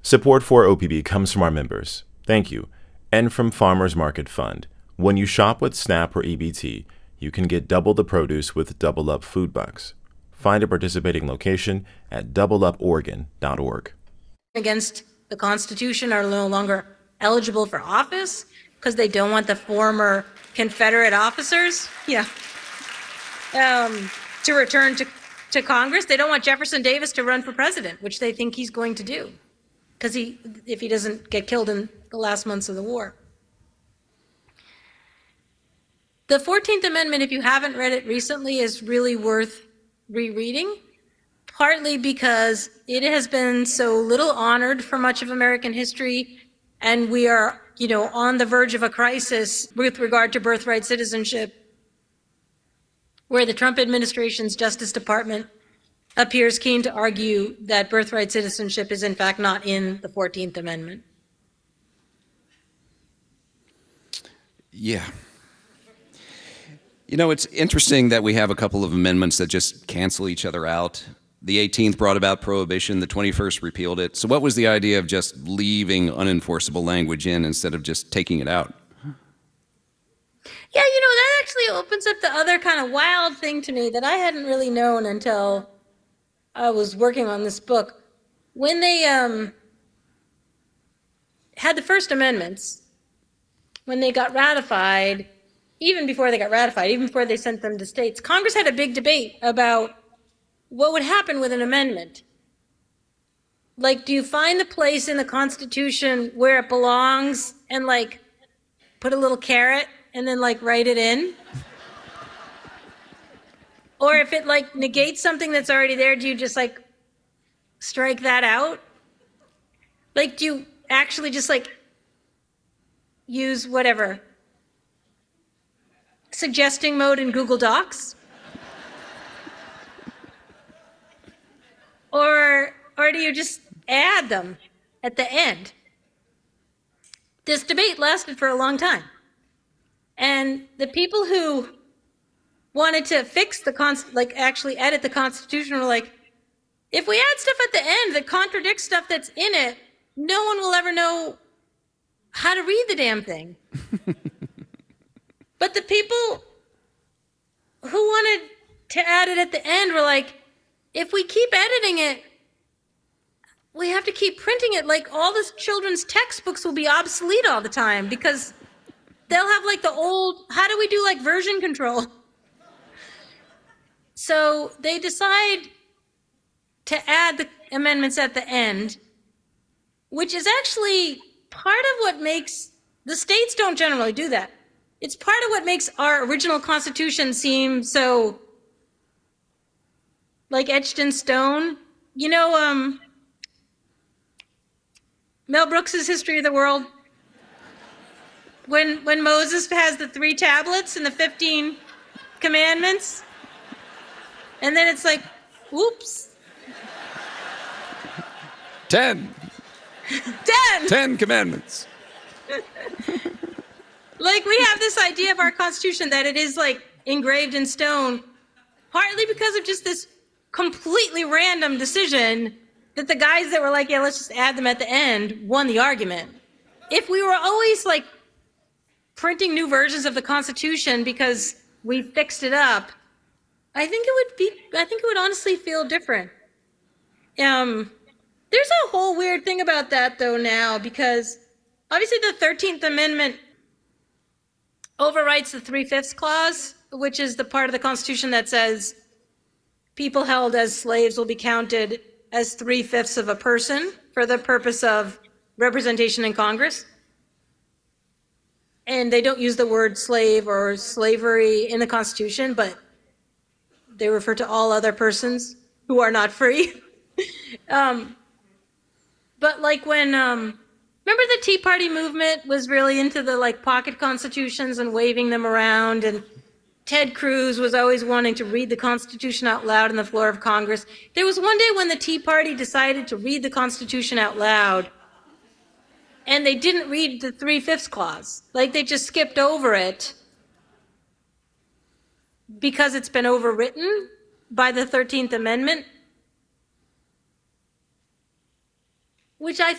Support for OPB comes from our members. Thank you. And from Farmers Market Fund. When you shop with SNAP or EBT, you can get double the produce with Double Up Food Bucks. Find a participating location at doubleuporegon.org. Against the Constitution are no longer eligible for office because they don't want the former Confederate officers, to return to Congress. They don't want Jefferson Davis to run for president, which they think he's going to do, because if he doesn't get killed in the last months of the war. The 14th Amendment, if you haven't read it recently, is really worth rereading, partly because it has been so little honored for much of American history, and we are, on the verge of a crisis with regard to birthright citizenship, where the Trump administration's Justice Department appears keen to argue that birthright citizenship is in fact not in the 14th Amendment. Yeah. It's interesting that we have a couple of amendments that just cancel each other out. The 18th brought about prohibition, the 21st repealed it. So what was the idea of just leaving unenforceable language in instead of just taking it out? Yeah, that actually opens up the other kind of wild thing to me that I hadn't really known until I was working on this book. When they had the first amendments, when they got ratified, even before they sent them to states, Congress had a big debate about what would happen with an amendment. Like, do you find the place in the Constitution where it belongs and put a little caret and then write it in? Or if it negates something that's already there, do you just strike that out? Do you actually just use whatever, suggesting mode in Google Docs? Or do you just add them at the end? This debate lasted for a long time. And the people who wanted to fix actually edit the Constitution were like, if we add stuff at the end that contradicts stuff that's in it, no one will ever know how to read the damn thing. But the people who wanted to add it at the end were like, if we keep editing it, we have to keep printing it. All the children's textbooks will be obsolete all the time because they'll have the old, how do we do version control? So they decide to add the amendments at the end, which is actually part of what makes, the states don't generally do that. It's part of what makes our original Constitution seem so etched in stone. Mel Brooks's History of the World, when Moses has the 3 tablets and the 15 commandments, and then it's whoops. 10 commandments. We have this idea of our Constitution that it is engraved in stone, partly because of just this completely random decision that the guys that were yeah, let's just add them at the end won the argument. If we were always printing new versions of the Constitution because we fixed it up, I think it would honestly feel different. There's a whole weird thing about that though now, because obviously the 13th Amendment overwrites the 3/5 clause, which is the part of the Constitution that says people held as slaves will be counted as 3/5 of a person for the purpose of representation in Congress. And they don't use the word slave or slavery in the Constitution, but they refer to all other persons who are not free. But when, remember the Tea Party movement was really into the pocket constitutions and waving them around, and Ted Cruz was always wanting to read the Constitution out loud on the floor of Congress. There was one day when the Tea Party decided to read the Constitution out loud, and they didn't read the 3/5 clause. They just skipped over it because it's been overwritten by the 13th Amendment, which I